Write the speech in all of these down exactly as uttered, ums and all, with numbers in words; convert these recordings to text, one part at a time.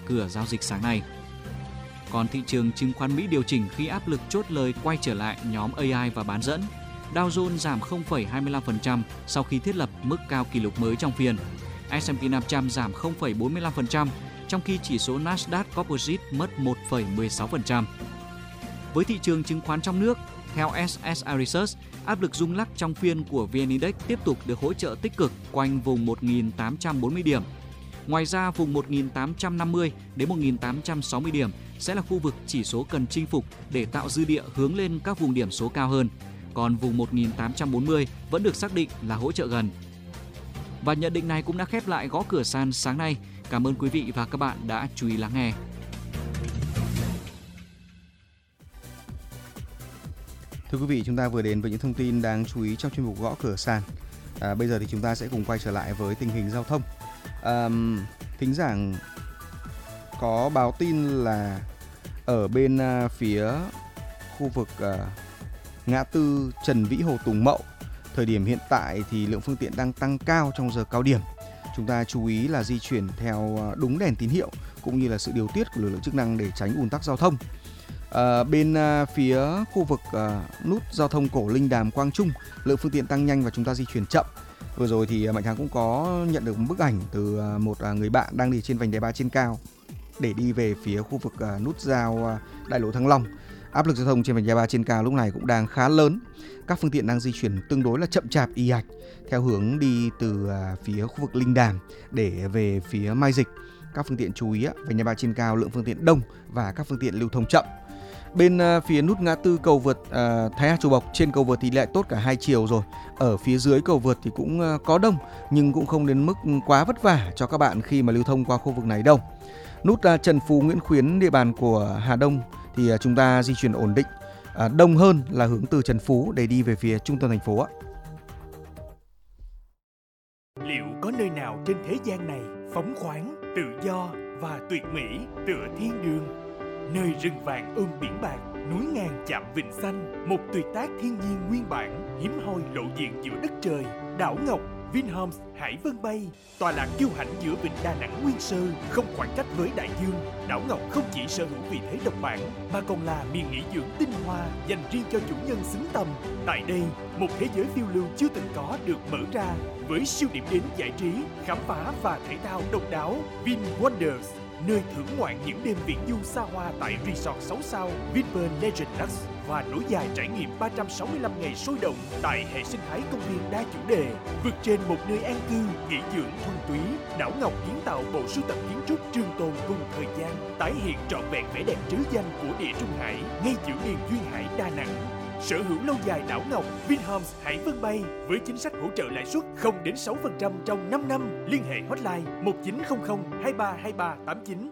cửa giao dịch sáng nay. Còn thị trường chứng khoán Mỹ điều chỉnh khi áp lực chốt lời quay trở lại nhóm a i và bán dẫn. Dow Jones giảm không phẩy hai mươi lăm phần trăm sau khi thiết lập mức cao kỷ lục mới trong phiên. ét and pê năm trăm giảm không phẩy bốn mươi lăm phần trăm, trong khi chỉ số Nasdaq Composite mất một phẩy mười sáu phần trăm. Với thị trường chứng khoán trong nước, theo ét ét i Research, áp lực rung lắc trong phiên của vê en Index tiếp tục được hỗ trợ tích cực quanh vùng một nghìn tám trăm bốn mươi điểm. Ngoài ra, vùng một nghìn tám trăm năm mươi đến một nghìn tám trăm sáu mươi điểm sẽ là khu vực chỉ số cần chinh phục để tạo dư địa hướng lên các vùng điểm số cao hơn. Còn vùng một nghìn tám trăm bốn mươi vẫn được xác định là hỗ trợ gần. Và nhận định này cũng đã khép lại gõ cửa sàn sáng nay. Cảm ơn quý vị và các bạn đã chú ý lắng nghe. Thưa quý vị, chúng ta vừa đến với những thông tin đáng chú ý trong chuyên mục gõ cửa sàn. À, bây giờ thì chúng ta sẽ cùng quay trở lại với tình hình giao thông. À, thính giả có báo tin là ở bên uh, phía khu vực uh, ngã tư Trần Vĩ Hồ Tùng Mậu, thời điểm hiện tại thì lượng phương tiện đang tăng cao trong giờ cao điểm. Chúng ta chú ý là di chuyển theo đúng đèn tín hiệu cũng như là sự điều tiết của lực lượng chức năng để tránh ùn tắc giao thông. À, bên à, phía khu vực à, nút giao thông Cổ Linh Đàm Quang Trung, lượng phương tiện tăng nhanh và chúng ta di chuyển chậm. Vừa rồi thì Mạnh Thắng cũng có nhận được một bức ảnh từ à, một à, người bạn đang đi trên vành đai ba trên cao để đi về phía khu vực à, nút giao à, đại lộ Thăng Long. Áp lực giao thông trên vành đai ba trên cao lúc này cũng đang khá lớn. Các phương tiện đang di chuyển tương đối là chậm chạp ì ạch theo hướng đi từ à, phía khu vực Linh Đàm để về phía Mai Dịch. Các phương tiện chú ý, vành đai ba trên cao lượng phương tiện đông và các phương tiện lưu thông chậm. Bên uh, phía nút ngã tư cầu vượt uh, Thái Hà Chùa Bộc, trên cầu vượt thì lại tốt cả hai chiều rồi. Ở phía dưới cầu vượt thì cũng uh, có đông, nhưng cũng không đến mức quá vất vả cho các bạn khi mà lưu thông qua khu vực này đâu. Nút uh, Trần Phú Nguyễn Khuyến, địa bàn của Hà Đông thì uh, chúng ta di chuyển ổn định, uh, đông hơn là hướng từ Trần Phú để đi về phía trung tâm thành phố. Liệu có nơi nào trên thế gian này phóng khoáng, tự do và tuyệt mỹ tựa thiên đường? Nơi rừng vàng ươm biển bạc, núi ngàn chạm vịnh xanh, một tuyệt tác thiên nhiên nguyên bản, hiếm hoi lộ diện giữa đất trời. Đảo Ngọc, Vinhomes, Hải Vân Bay, tọa lạc kiêu hãnh giữa vịnh Đà Nẵng nguyên sơ, không khoảng cách với đại dương. Đảo Ngọc không chỉ sở hữu vị thế độc bản, mà còn là miền nghỉ dưỡng tinh hoa dành riêng cho chủ nhân xứng tầm. Tại đây, một thế giới phiêu lưu chưa từng có được mở ra, với siêu điểm đến giải trí, khám phá và thể thao độc đáo. Vin Wonders, nơi thưởng ngoạn những đêm viễn du xa hoa tại resort sáu sao Vinpearl Legend Lux và nối dài trải nghiệm ba trăm sáu mươi lăm ngày sôi động tại hệ sinh thái công viên đa chủ đề. Vượt trên một nơi an cư, nghỉ dưỡng thuần túy, Đảo Ngọc kiến tạo bộ sưu tập kiến trúc trường tồn cùng thời gian, tái hiện trọn vẹn vẻ đẹp trứ danh của địa Trung Hải ngay giữa miền duyên hải Đà Nẵng. Sở hữu lâu dài Đảo Ngọc, Vinhomes Hải Vân Bay với chính sách hỗ trợ lãi suất không đến sáu phần trăm trong năm năm. Liên hệ hotline một chín không không hai ba hai ba tám chín.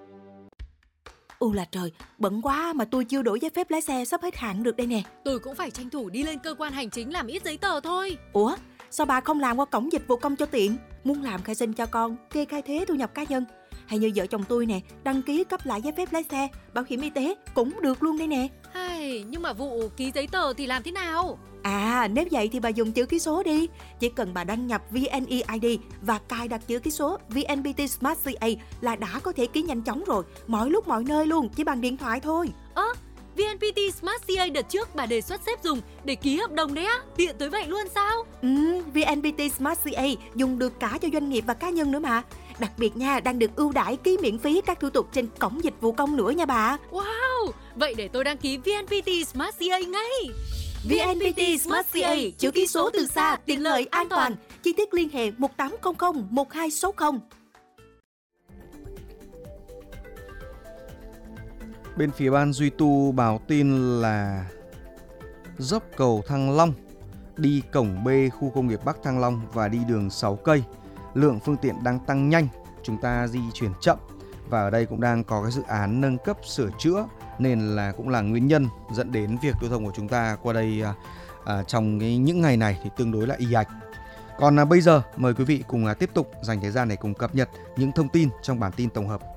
Ồ là trời, bận quá mà tôi chưa đổi giấy phép lái xe, sắp hết hạn được đây nè. Tôi cũng phải tranh thủ đi lên cơ quan hành chính làm ít giấy tờ thôi. Ủa, sao bà không làm qua cổng dịch vụ công cho tiện? Muốn làm khai sinh cho con, kê khai thuế thu nhập cá nhân, hay như vợ chồng tôi nè, đăng ký cấp lại giấy phép lái xe, bảo hiểm y tế cũng được luôn đây nè. Hay, nhưng mà vụ ký giấy tờ thì làm thế nào? À, nếu vậy thì bà dùng chữ ký số đi. Chỉ cần bà đăng nhập vê en e i đê và cài đặt chữ ký số vê en pê tê Smart xê a là đã có thể ký nhanh chóng rồi, mọi lúc mọi nơi luôn, chỉ bằng điện thoại thôi. Ơ, à, vê en pê tê Smart xê a đợt trước bà đề xuất sếp dùng để ký hợp đồng đấy á, tiện tới vậy luôn sao? Ừ, vê en pê tê Smart xê a dùng được cả cho doanh nghiệp và cá nhân nữa mà. Đặc biệt nha, đang được ưu đãi ký miễn phí các thủ tục trên cổng dịch vụ công nữa nha bà. Wow, vậy để tôi đăng ký vê en pê tê Smart xê a ngay. vê en pê tê Smart xê a, chữ ký số từ xa, tiện lợi, an toàn. Chi tiết liên hệ một tám không không một hai sáu không. Bên phía ban duy tu báo tin là dốc cầu Thăng Long, đi cổng B khu công nghiệp Bắc Thăng Long và đi đường sáu cây. Lượng phương tiện đang tăng nhanh, chúng ta di chuyển chậm. Và ở đây cũng đang có cái dự án nâng cấp sửa chữa, nên là cũng là nguyên nhân dẫn đến việc lưu thông của chúng ta qua đây à, trong cái, những ngày này thì tương đối là ì ạch. Còn à, bây giờ mời quý vị cùng à, tiếp tục dành thời gian để cùng cập nhật những thông tin trong bản tin tổng hợp